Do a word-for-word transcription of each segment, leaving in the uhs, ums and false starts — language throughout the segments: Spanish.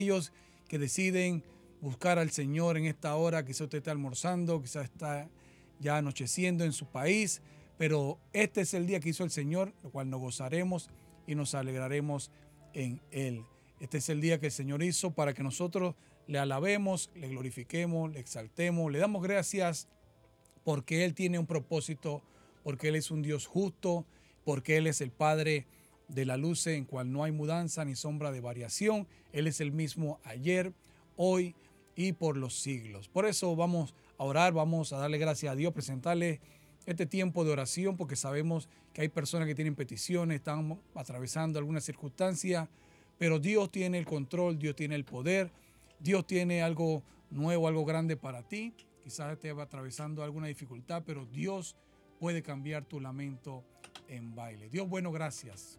aquellos que deciden buscar al Señor en esta hora. Quizá usted está almorzando, quizá está ya anocheciendo en su país, pero este es el día que hizo el Señor, lo cual nos gozaremos y nos alegraremos en Él. Este es el día que el Señor hizo para que nosotros le alabemos, le glorifiquemos, le exaltemos, le damos gracias porque Él tiene un propósito, porque Él es un Dios justo, porque Él es el Padre de la luz en cual no hay mudanza ni sombra de variación. Él es el mismo ayer, hoy y por los siglos. Por eso vamos a orar, vamos a darle gracias a Dios, presentarle este tiempo de oración, porque sabemos que hay personas que tienen peticiones, están atravesando alguna circunstancia, pero Dios tiene el control, Dios tiene el poder, Dios tiene algo nuevo, algo grande para ti. Quizás te va atravesando alguna dificultad, pero Dios puede cambiar tu lamento en baile. Dios bueno, gracias.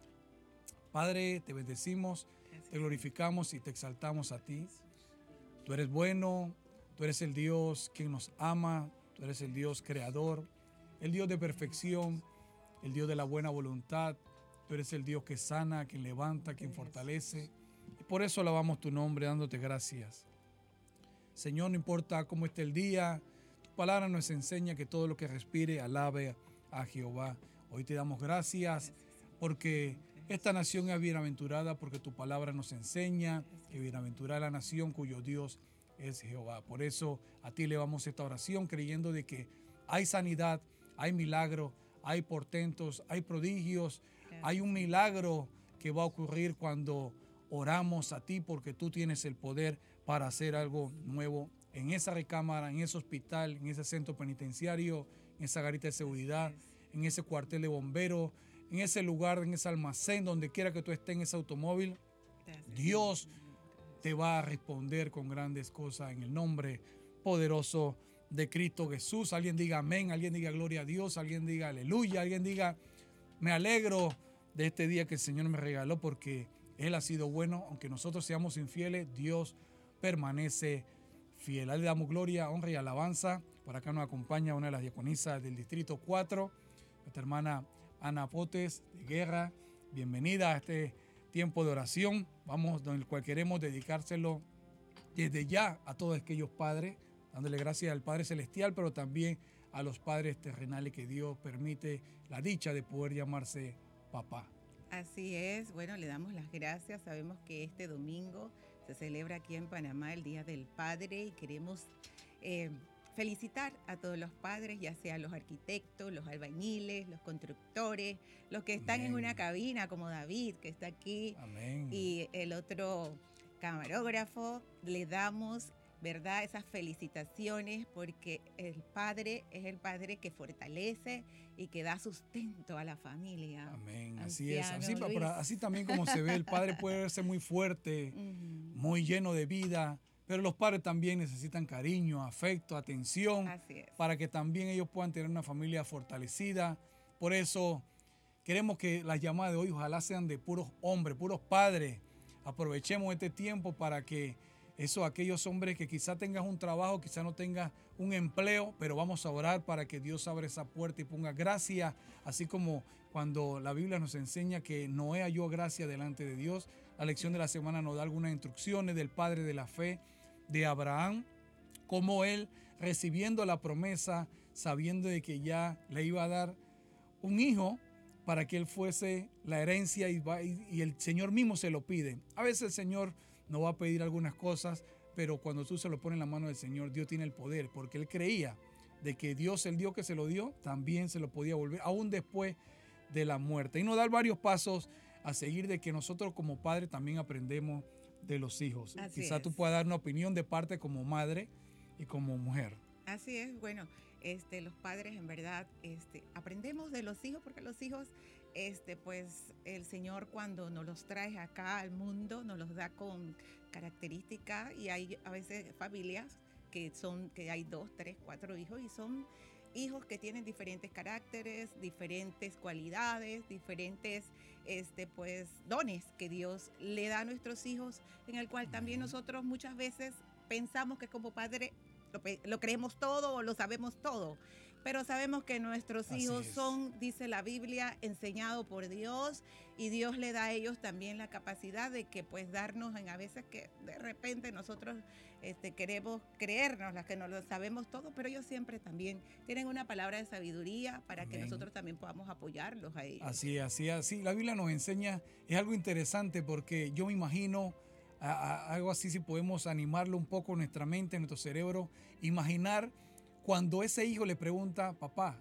Padre, te bendecimos, te glorificamos y te exaltamos a ti. Tú eres bueno, tú eres el Dios que nos ama, tú eres el Dios creador, el Dios de perfección, el Dios de la buena voluntad. Tú eres el Dios que sana, quien levanta, quien fortalece. Y por eso alabamos tu nombre, dándote gracias. Señor, no importa cómo esté el día, tu palabra nos enseña que todo lo que respire alabe a Jehová. Hoy te damos gracias porque esta nación es bienaventurada, porque tu palabra nos enseña que bienaventurada la nación cuyo Dios es Jehová. Por eso a ti le vamos esta oración creyendo de que hay sanidad, hay milagro, hay portentos, hay prodigios, hay un milagro que va a ocurrir cuando oramos a ti, porque tú tienes el poder para hacer algo nuevo en esa recámara, en ese hospital, en ese centro penitenciario, en esa garita de seguridad, en ese cuartel de bomberos, en ese lugar, en ese almacén, donde quiera que tú estés en ese automóvil. Dios te va a responder con grandes cosas en el nombre poderoso de Cristo Jesús. Alguien diga amén, alguien diga gloria a Dios, alguien diga aleluya, alguien diga me alegro de este día que el Señor me regaló, porque Él ha sido bueno. Aunque nosotros seamos infieles, Dios permanece fiel. A Él le damos gloria, honra y alabanza. Por acá nos acompaña una de las diaconisas del Distrito cuatro, nuestra hermana Ana Potes de Guerra. Bienvenida a este tiempo de oración, vamos, donde el cual queremos dedicárselo desde ya a todos aquellos padres, dándole gracias al Padre Celestial, pero también a los padres terrenales que Dios permite la dicha de poder llamarse papá. Así es, bueno, le damos las gracias. Sabemos que este domingo se celebra aquí en Panamá el Día del Padre y queremos eh, felicitar a todos los padres, ya sean los arquitectos, los albañiles, los constructores, los que están Amén. En una cabina como David, que está aquí, Amén. Y el otro camarógrafo. Le damos, ¿verdad?, esas felicitaciones, porque el padre es el padre que fortalece y que da sustento a la familia. Amén, así es. Así, así también como se ve, el padre puede verse muy fuerte, uh-huh. muy lleno de vida, pero los padres también necesitan cariño, afecto, atención, para que también ellos puedan tener una familia fortalecida. Por eso queremos que las llamadas de hoy ojalá sean de puros hombres, puros padres. Aprovechemos este tiempo para que eso, aquellos hombres que quizá tengas un trabajo, quizá no tengas un empleo, pero vamos a orar para que Dios abra esa puerta y ponga gracia, así como cuando la Biblia nos enseña que Noé halló gracia delante de Dios. La lección de la semana nos da algunas instrucciones del padre de la fe, de Abraham, como él, recibiendo la promesa, sabiendo de que ya le iba a dar un hijo para que él fuese la herencia, y, y el Señor mismo se lo pide. A veces el Señor no va a pedir algunas cosas, pero cuando tú se lo pones en la mano del Señor, Dios tiene el poder, porque él creía de que Dios, el Dios que se lo dio, también se lo podía volver, aún después de la muerte. Y nos da varios pasos a seguir, de que nosotros como padres también aprendemos de los hijos. Así Quizá es. tú puedas dar una opinión de parte como madre y como mujer. Así es, bueno, este, los padres en verdad este, aprendemos de los hijos, porque los hijos, este, pues el Señor cuando nos los trae acá al mundo, nos los da con características, y hay a veces familias que son, que hay dos, tres, cuatro hijos, y son hijos que tienen diferentes caracteres, diferentes cualidades, diferentes este, pues, dones que Dios le da a nuestros hijos, en el cual también nosotros muchas veces pensamos que como padre Lo, lo creemos todo o lo sabemos todo, pero sabemos que nuestros Así hijos es. son, dice la Biblia, enseñados por Dios, y Dios le da a ellos también la capacidad de que pues darnos en a veces que de repente nosotros este, queremos creernos las que no lo sabemos todo, pero ellos siempre también tienen una palabra de sabiduría para Amén. que nosotros también podamos apoyarlos a ellos. Así, así, así. La Biblia nos enseña, es algo interesante porque yo me imagino a, a, algo así, si podemos animarlo un poco nuestra mente, nuestro cerebro, imaginar cuando ese hijo le pregunta, papá,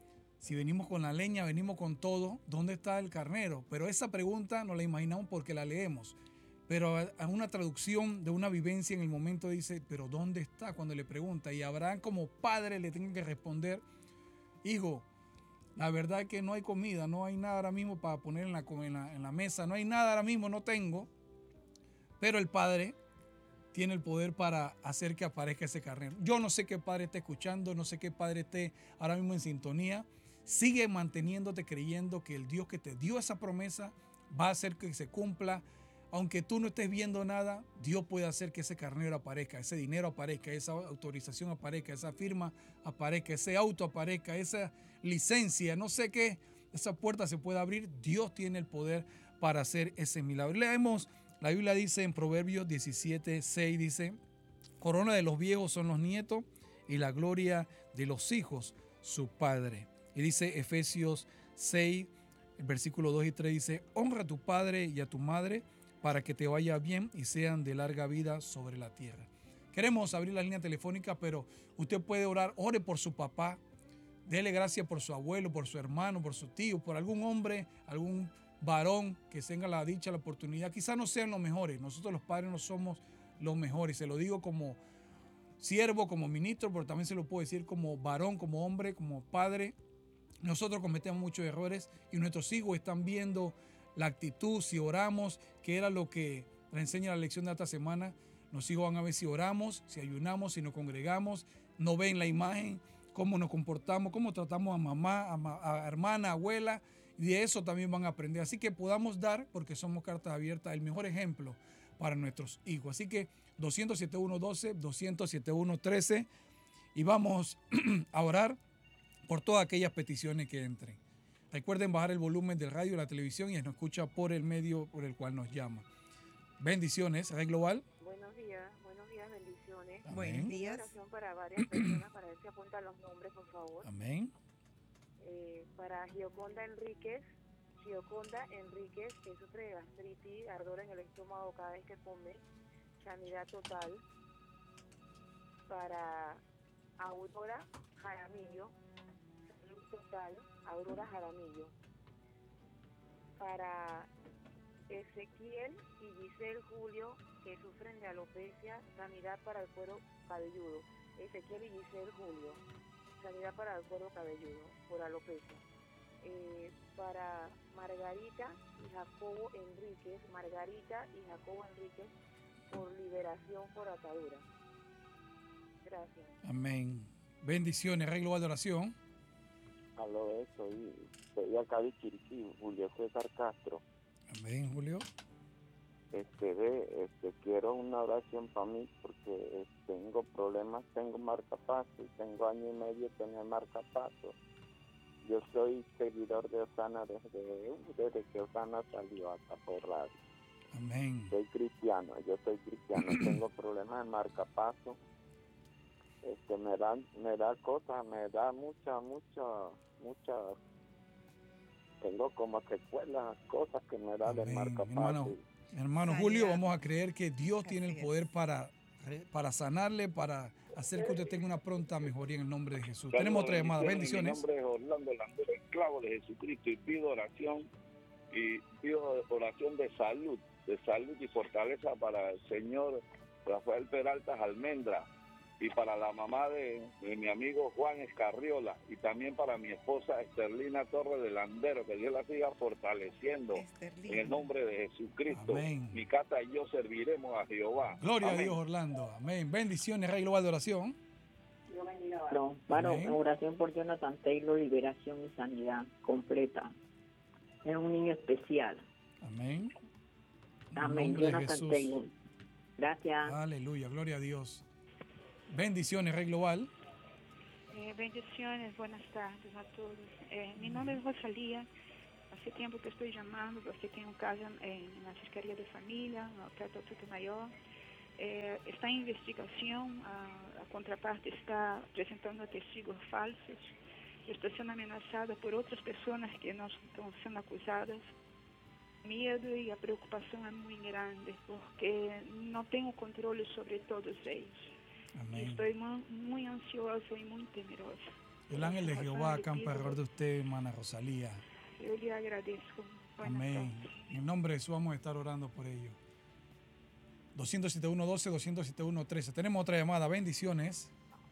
si venimos con la leña, venimos con todo, ¿dónde está el carnero? Pero esa pregunta no la imaginamos porque la leemos. Pero a una traducción de una vivencia en el momento dice, pero ¿dónde está? Cuando le pregunta. Y Abraham como padre le tiene que responder, hijo, la verdad es que no hay comida, no hay nada ahora mismo para poner en la, en la, en la mesa, no hay nada ahora mismo, no tengo. Pero el padre tiene el poder para hacer que aparezca ese carnero. Yo no sé qué padre esté escuchando, no sé qué padre esté ahora mismo en sintonía. Sigue manteniéndote creyendo que el Dios que te dio esa promesa va a hacer que se cumpla. Aunque tú no estés viendo nada, Dios puede hacer que ese carnero aparezca, ese dinero aparezca, esa autorización aparezca, esa firma aparezca, ese auto aparezca, esa licencia, no sé qué, esa puerta se puede abrir. Dios tiene el poder para hacer ese milagro. Leemos, la Biblia dice en Proverbios diecisiete, seis, dice, corona de los viejos son los nietos y la gloria de los hijos su padre. Y dice Efesios seis, el versículo dos y tres, dice, honra a tu padre y a tu madre para que te vaya bien y sean de larga vida sobre la tierra. Queremos abrir la línea telefónica, pero usted puede orar, ore por su papá, dele gracias por su abuelo, por su hermano, por su tío, por algún hombre, algún varón que tenga la dicha, la oportunidad. Quizás no sean los mejores, nosotros los padres no somos los mejores, se lo digo como siervo, como ministro, pero también se lo puedo decir como varón, como hombre, como padre. Nosotros cometemos muchos errores y nuestros hijos están viendo la actitud, si oramos, que era lo que le enseña la lección de esta semana. Los hijos van a ver si oramos, si ayunamos, si nos congregamos, no ven la imagen, cómo nos comportamos, cómo tratamos a mamá, a, ma, a hermana, abuela, y de eso también van a aprender. Así que podamos dar, porque somos cartas abiertas, el mejor ejemplo para nuestros hijos. Así que doscientos setenta y uno doce, doscientos setenta y uno trece, y vamos a orar por todas aquellas peticiones que entren. Recuerden bajar el volumen del radio y la televisión y nos escucha por el medio por el cual nos llama. Bendiciones, Red Global. Buenos días, buenos días, bendiciones. Amén. Buenos días. Una oración para varias personas, para ver si apuntan los nombres, por favor. Amén. Eh, para Gioconda Enríquez, Gioconda Enríquez, que sufre de gastritis, ardor en el estómago cada vez que come, sanidad total. Para Aurora Jaramillo, salud total, Aurora Jaramillo. Para Ezequiel y Giselle Julio, que sufren de alopecia, sanidad para el cuero cabelludo. Ezequiel y Giselle Julio, sanidad para el cuero cabelludo, por alopecia. Eh, para Margarita y Jacobo Enríquez, Margarita y Jacobo Enríquez, por liberación por atadura. Gracias. Amén. Bendiciones, Red Global de Oración. Aló, soy, soy acá de Chiriquí, Julio César Castro. Amén, Julio. Este, ve, este, quiero una oración para mí porque eh, tengo problemas, tengo marcapaso, tengo año y medio tener marcapaso. Yo soy seguidor de Osana desde, desde que Osana salió acá por radio. Amén. Soy cristiano, yo soy cristiano, tengo problemas de marcapaso. Este, me da, me da cosas, me da mucha, mucha, mucha, tengo como secuelas, cosas que me da Amén. de marcapaso. Hermano, hermano Sanidad. Julio, vamos a creer que Dios tiene Así el es. poder para, para sanarle, para hacer que usted tenga una pronta mejoría en el nombre de Jesús. Tenemos otra llamada. Bendiciones. Mi nombre es Orlando Landero, esclavo de Jesucristo, y pido oración y pido oración de salud, de salud y fortaleza para el señor Rafael Peralta Almendra y para la mamá de, de mi amigo Juan Escarriola y también para mi esposa Esterlina Torres de Landero, que Dios la siga fortaleciendo Esterlina. en el nombre de Jesucristo. Amén. Mi casa y yo serviremos a Jehová. Gloria Amén. a Dios, Orlando. Amén. Bendiciones, Rey Global de Oración. No, bueno, Amén. oración por Jonathan Taylor, liberación y sanidad completa. Es un niño especial. Amén. En el Amén, nombre de Jonathan Jesús. Taylor. Gracias. Aleluya, gloria a Dios. Bendiciones, Rey Global. Eh, bendiciones, buenas tardes a todos. Eh, mi nombre es Rosalía. Hace tiempo que estoy llamando porque tengo casa en la Fiscalía de Familia, en el Alto Mayor. Eh, está en investigación, a, la contraparte está presentando testigos falsos. Yo estoy siendo amenazada por otras personas que no están siendo acusadas. Miedo y la preocupación es muy grande porque no tengo control sobre todos ellos. Amén. Y estoy muy, muy ansiosa y muy temerosa. El ángel de Jehová acampa alrededor de usted, hermana Rosalía. Yo le agradezco. Buenas Amén. tardes. En el nombre de Jesús vamos a estar orando por ello. doscientos setenta y uno doce, doscientos setenta y uno trece. Tenemos otra llamada. Bendiciones.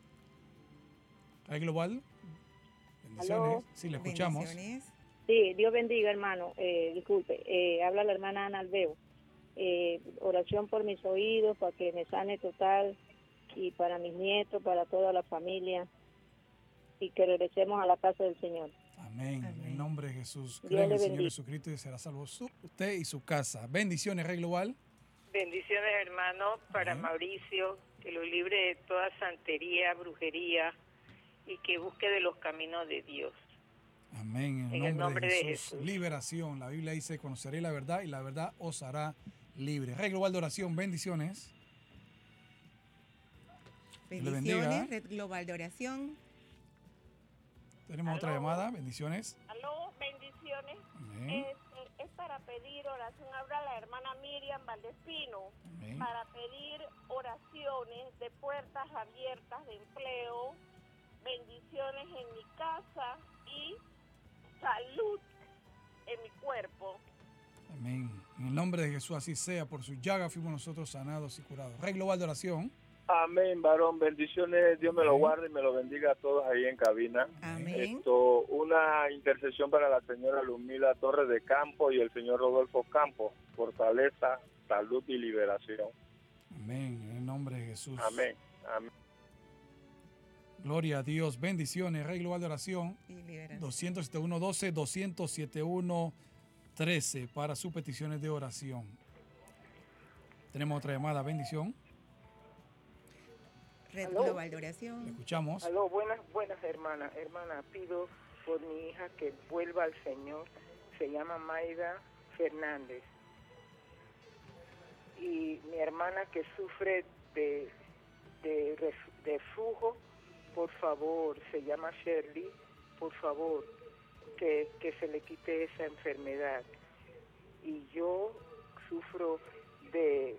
¿Hay global? Bendiciones. ¿Aló? Sí, le escuchamos. Bendiciones. Sí, Dios bendiga, hermano. Eh, disculpe, eh, habla la hermana Ana Albeo. Eh, oración por mis oídos, para que me sane total, y para mis nietos, para toda la familia, y que regresemos a la casa del Señor. Amén. Amén. En el nombre de Jesús. Dios Cree en le el Señor bendiga. Jesucristo y será salvo su- usted y su casa. Bendiciones, Rey Global. Bendiciones, hermano, para Amén. Mauricio, que lo libre de toda santería, brujería y que busque de los caminos de Dios. Amén. En el En el nombre, nombre de, de Jesús. Jesús. Liberación. La Biblia dice, conoceré la verdad y la verdad os hará libre. Rey Global de Oración. Bendiciones. Dios le bendiga. Bendiciones, Red Global de Oración. Tenemos otra Aló. llamada. Bendiciones. Aló, bendiciones. Amén. Es, es para pedir oración. Habla la hermana Miriam Valdespino. Amén. Para pedir oraciones de puertas abiertas de empleo, bendiciones en mi casa y salud en mi cuerpo. Amén. En el nombre de Jesús así sea. Por su llaga fuimos nosotros sanados y curados. Rey Global de Oración. Amén, varón. Bendiciones. Dios me lo Amén. guarde y me lo bendiga a todos ahí en cabina. Amén. Esto, una intercesión para la señora Lumila Torres de Campo y el señor Rodolfo Campos. Fortaleza, salud y liberación. Amén. En el nombre de Jesús. Amén. Amén. Gloria a Dios. Bendiciones. Rey Global de Oración. Y liberación. doscientos setenta y uno doce, doscientos setenta y uno trece para sus peticiones de oración. Tenemos otra llamada. Bendición. Red Aló. Global de Le Oración. escuchamos. Aló, buenas, buenas hermanas. Hermana, pido por mi hija que vuelva al Señor. Se llama Maida Fernández. Y mi hermana que sufre de, de, ref- de reflujo, por favor, se llama Shirley, por favor, que, que se le quite esa enfermedad. Y yo sufro de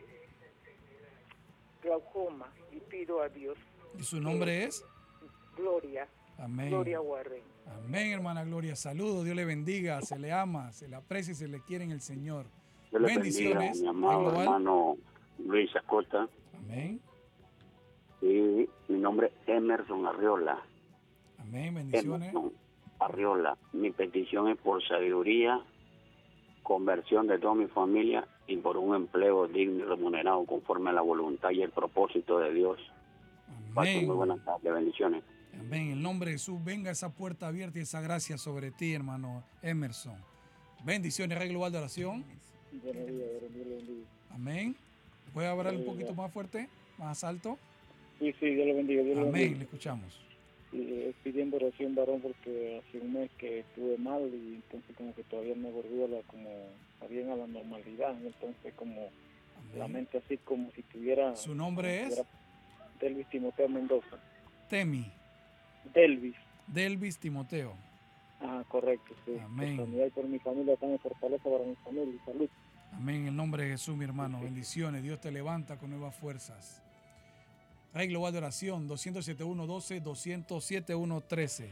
glaucoma y pido a Dios. ¿Y su nombre es? Gloria, Amén. Gloria Warren. Amén, hermana Gloria. Saludos. Dios le bendiga. Se le ama, se le aprecia y se le quiere en el Señor. Dios le Bendiciones. bendiga, mi amado Rey Global. hermano Luis Acosta. Amén. Y mi nombre es Emerson Arriola. Amén. Bendiciones. Emerson Arriola. Mi petición es por sabiduría, conversión de toda mi familia y por un empleo digno y remunerado conforme a la voluntad y el propósito de Dios. Pasen Amén. muy buenas tardes, bendiciones. Amén. En el nombre de Jesús, venga esa puerta abierta y esa gracia sobre ti, hermano Emerson. Bendiciones, Rey Global de Oración. Buenos días, Dios le bendiga. Amén. ¿Puede hablar un Dios le poquito bendiga. más fuerte, más alto? Sí, sí, Dios le bendiga. Dios le Amén. bendiga. Le escuchamos. Y, eh, pidiendo oración, varón, porque hace un mes que estuve mal y entonces como que todavía me volvió la, como bien a la normalidad. Y entonces como la Amén. mente así como si tuviera... ¿Su nombre como es? si tuviera Delvis Timoteo Mendoza. Temi. Delvis. Delvis Timoteo. Ah, correcto, sí. Amén. Por sanidad y por mi familia, también fortaleza para mi familia y salud. Amén. En el nombre de Jesús, mi hermano. Bendiciones. Dios te levanta con nuevas fuerzas. Rey Global de Oración, doscientos setenta y uno doce, doscientos setenta y uno trece.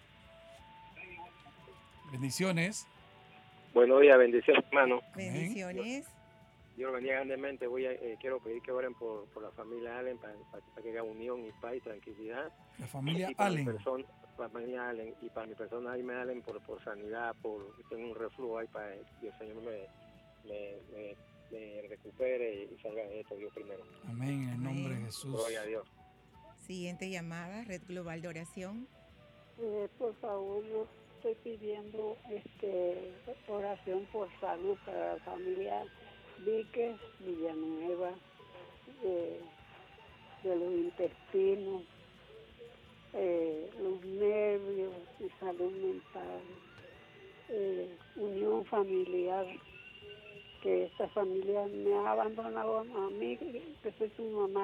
Bendiciones. Buenos días, bendiciones, hermano. Bendiciones. Dios lo bendiga grandemente. Voy a, eh, quiero pedir que oren por, por la familia Allen para, para que haya unión y paz y tranquilidad. La familia y para Allen. Mi persona, para la familia Allen y para mi persona Jaime Allen por, por sanidad, por tengo un reflujo ahí para que el Señor me, me, me, me recupere y salga de esto, Dios primero. Amén. En el nombre de Amén. Jesús. Gloria a Dios. Siguiente llamada, Red Global de Oración. Eh, por favor, yo estoy pidiendo este, oración por salud para la familia Víquez, Villanueva, eh, de los intestinos, eh, los nervios y salud mental, eh, unión familiar, que esta familia me ha abandonado a mí, que soy su mamá.